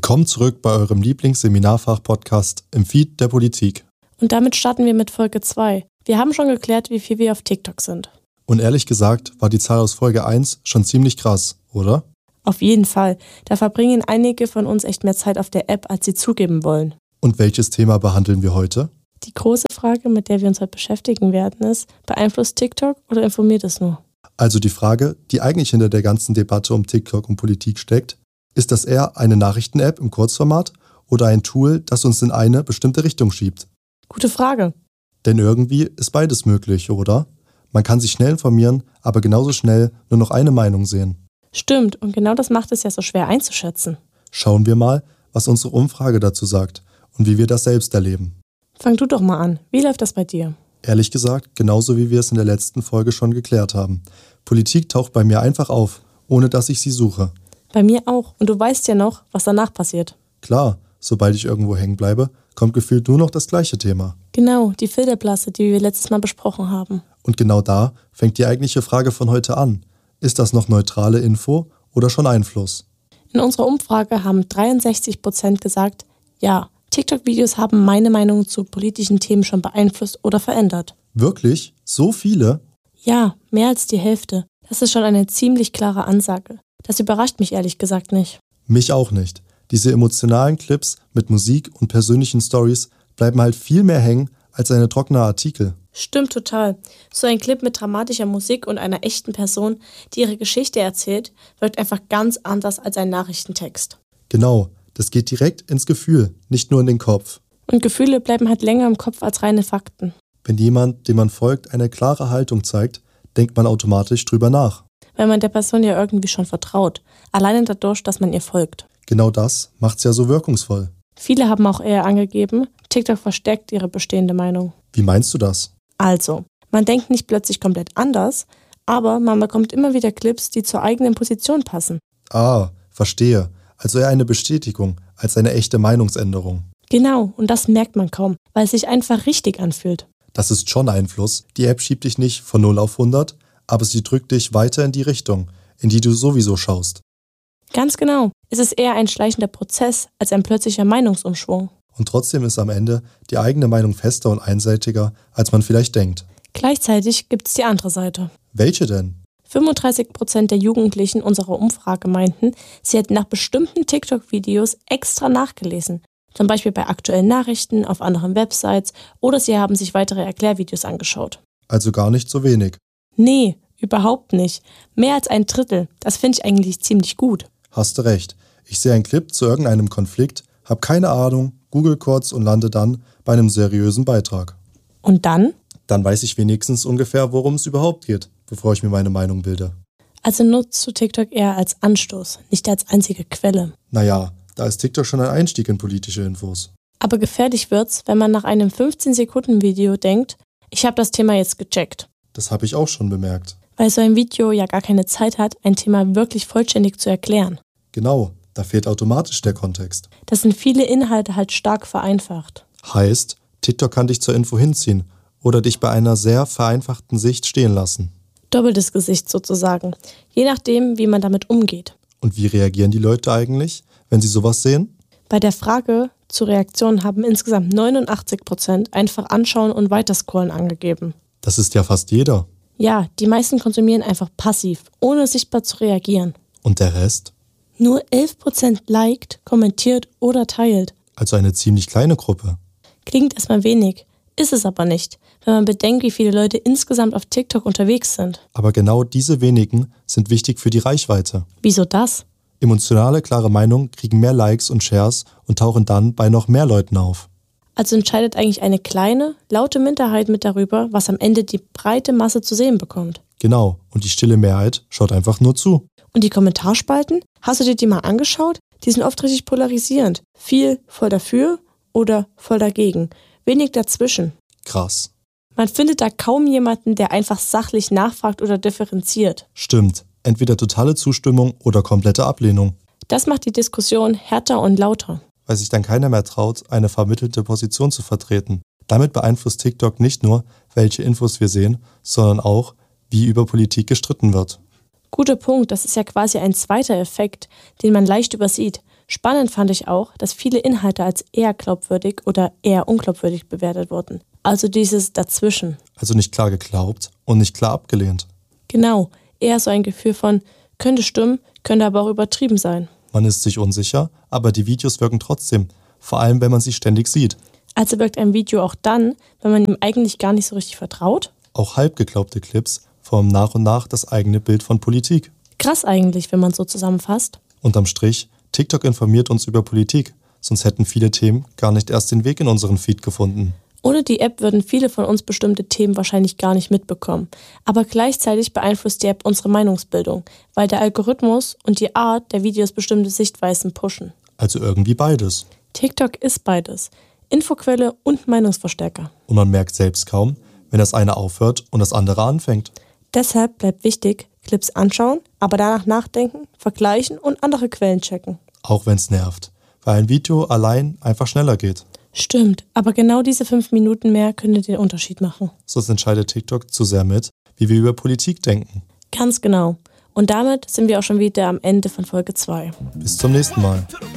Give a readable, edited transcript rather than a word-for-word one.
Willkommen zurück bei eurem Lieblingsseminarfach-Podcast im Feed der Politik. Und damit starten wir mit Folge 2. Wir haben schon geklärt, wie viel wir auf TikTok sind. Und ehrlich gesagt war die Zahl aus Folge 1 schon ziemlich krass, oder? Auf jeden Fall. Da verbringen einige von uns echt mehr Zeit auf der App, als sie zugeben wollen. Und welches Thema behandeln wir heute? Die große Frage, mit der wir uns heute beschäftigen werden, ist, beeinflusst TikTok oder informiert es nur? Also die Frage, die eigentlich hinter der ganzen Debatte um TikTok und Politik steckt, ist das eher eine Nachrichten-App im Kurzformat oder ein Tool, das uns in eine bestimmte Richtung schiebt? Gute Frage. Denn irgendwie ist beides möglich, oder? Man kann sich schnell informieren, aber genauso schnell nur noch eine Meinung sehen. Stimmt, und genau das macht es ja so schwer einzuschätzen. Schauen wir mal, was unsere Umfrage dazu sagt und wie wir das selbst erleben. Fang du doch mal an. Wie läuft das bei dir? Ehrlich gesagt, genauso wie wir es in der letzten Folge schon geklärt haben. Politik taucht bei mir einfach auf, ohne dass ich sie suche. Bei mir auch. Und du weißt ja noch, was danach passiert. Klar, sobald ich irgendwo hängen bleibe, kommt gefühlt nur noch das gleiche Thema. Genau, die Filterblase, die wir letztes Mal besprochen haben. Und genau da fängt die eigentliche Frage von heute an. Ist das noch neutrale Info oder schon Einfluss? In unserer Umfrage haben 63% gesagt, ja, TikTok-Videos haben meine Meinung zu politischen Themen schon beeinflusst oder verändert. Wirklich? So viele? Ja, mehr als die Hälfte. Das ist schon eine ziemlich klare Ansage. Das überrascht mich ehrlich gesagt nicht. Mich auch nicht. Diese emotionalen Clips mit Musik und persönlichen Stories bleiben halt viel mehr hängen als eine trockene Artikel. Stimmt total. So ein Clip mit dramatischer Musik und einer echten Person, die ihre Geschichte erzählt, wirkt einfach ganz anders als ein Nachrichtentext. Genau, das geht direkt ins Gefühl, nicht nur in den Kopf. Und Gefühle bleiben halt länger im Kopf als reine Fakten. Wenn jemand, dem man folgt, eine klare Haltung zeigt, denkt man automatisch drüber nach. Weil man der Person ja irgendwie schon vertraut. Alleine dadurch, dass man ihr folgt. Genau das macht's ja so wirkungsvoll. Viele haben auch eher angegeben, TikTok verstärkt ihre bestehende Meinung. Wie meinst du das? Also, man denkt nicht plötzlich komplett anders, aber man bekommt immer wieder Clips, die zur eigenen Position passen. Ah, verstehe. Also eher eine Bestätigung als eine echte Meinungsänderung. Genau, und das merkt man kaum, weil es sich einfach richtig anfühlt. Das ist schon Einfluss. Die App schiebt dich nicht von 0 auf 100, aber sie drückt dich weiter in die Richtung, in die du sowieso schaust. Ganz genau. Es ist eher ein schleichender Prozess als ein plötzlicher Meinungsumschwung. Und trotzdem ist am Ende die eigene Meinung fester und einseitiger, als man vielleicht denkt. Gleichzeitig gibt es die andere Seite. Welche denn? 35% der Jugendlichen unserer Umfrage meinten, sie hätten nach bestimmten TikTok-Videos extra nachgelesen. Zum Beispiel bei aktuellen Nachrichten, auf anderen Websites oder sie haben sich weitere Erklärvideos angeschaut. Also gar nicht so wenig. Nee, überhaupt nicht. Mehr als ein Drittel. Das finde ich eigentlich ziemlich gut. Hast du recht. Ich sehe einen Clip zu irgendeinem Konflikt, habe keine Ahnung, google kurz und lande dann bei einem seriösen Beitrag. Und dann? Dann weiß ich wenigstens ungefähr, worum es überhaupt geht, bevor ich mir meine Meinung bilde. Also nutzt du TikTok eher als Anstoß, nicht als einzige Quelle. Naja, da ist TikTok schon ein Einstieg in politische Infos. Aber gefährlich wird's, wenn man nach einem 15-Sekunden-Video denkt, ich habe das Thema jetzt gecheckt. Das habe ich auch schon bemerkt. Weil so ein Video ja gar keine Zeit hat, ein Thema wirklich vollständig zu erklären. Genau, da fehlt automatisch der Kontext. Das sind viele Inhalte halt stark vereinfacht. Heißt, TikTok kann dich zur Info hinziehen oder dich bei einer sehr vereinfachten Sicht stehen lassen. Doppeltes Gesicht sozusagen, je nachdem, wie man damit umgeht. Und wie reagieren die Leute eigentlich, wenn sie sowas sehen? Bei der Frage zur Reaktion haben insgesamt 89% einfach anschauen und weiterscrollen angegeben. Das ist ja fast jeder. Ja, die meisten konsumieren einfach passiv, ohne sichtbar zu reagieren. Und der Rest? Nur 11% liked, kommentiert oder teilt. Also eine ziemlich kleine Gruppe. Klingt erstmal wenig, ist es aber nicht, wenn man bedenkt, wie viele Leute insgesamt auf TikTok unterwegs sind. Aber genau diese wenigen sind wichtig für die Reichweite. Wieso das? Emotionale, klare Meinungen kriegen mehr Likes und Shares und tauchen dann bei noch mehr Leuten auf. Also entscheidet eigentlich eine kleine, laute Minderheit mit darüber, was am Ende die breite Masse zu sehen bekommt. Genau, und die stille Mehrheit schaut einfach nur zu. Und die Kommentarspalten? Hast du dir die mal angeschaut? Die sind oft richtig polarisierend. Viel voll dafür oder voll dagegen. Wenig dazwischen. Krass. Man findet da kaum jemanden, der einfach sachlich nachfragt oder differenziert. Stimmt, entweder totale Zustimmung oder komplette Ablehnung. Das macht die Diskussion härter und lauter. Weil sich dann keiner mehr traut, eine vermittelte Position zu vertreten. Damit beeinflusst TikTok nicht nur, welche Infos wir sehen, sondern auch, wie über Politik gestritten wird. Guter Punkt, das ist ja quasi ein zweiter Effekt, den man leicht übersieht. Spannend fand ich auch, dass viele Inhalte als eher glaubwürdig oder eher unglaubwürdig bewertet wurden. Also dieses Dazwischen. Also nicht klar geglaubt und nicht klar abgelehnt. Genau, eher so ein Gefühl von, könnte stimmen, könnte aber auch übertrieben sein. Man ist sich unsicher, aber die Videos wirken trotzdem, vor allem wenn man sie ständig sieht. Also wirkt ein Video auch dann, wenn man ihm eigentlich gar nicht so richtig vertraut? Auch halb geglaubte Clips formen nach und nach das eigene Bild von Politik. Krass eigentlich, wenn man es so zusammenfasst. Unterm Strich, TikTok informiert uns über Politik, sonst hätten viele Themen gar nicht erst den Weg in unseren Feed gefunden. Ohne die App würden viele von uns bestimmte Themen wahrscheinlich gar nicht mitbekommen. Aber gleichzeitig beeinflusst die App unsere Meinungsbildung, weil der Algorithmus und die Art der Videos bestimmte Sichtweisen pushen. Also irgendwie beides. TikTok ist beides. Infoquelle und Meinungsverstärker. Und man merkt selbst kaum, wenn das eine aufhört und das andere anfängt. Deshalb bleibt wichtig, Clips anschauen, aber danach nachdenken, vergleichen und andere Quellen checken. Auch wenn es nervt, weil ein Video allein einfach schneller geht. Stimmt, aber genau diese 5 Minuten mehr könnte den Unterschied machen. Sonst entscheidet TikTok zu sehr mit, wie wir über Politik denken. Ganz genau. Und damit sind wir auch schon wieder am Ende von Folge 2. Bis zum nächsten Mal.